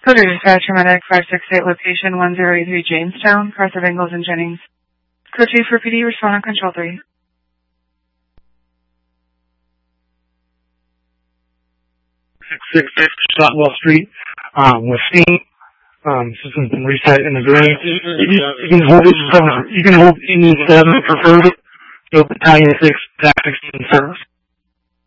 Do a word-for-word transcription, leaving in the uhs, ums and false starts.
Code Dispatch, Medic five six eight, location one zero eight three Jamestown, cars of Ingalls and Jennings. Code two for P D, respond on Control three. six six six Shotwell Street, um, with steam. Um, system's been reset in the green. You, you can hold it, you can hold E seven for further. So battalion six, T A C sixteen service.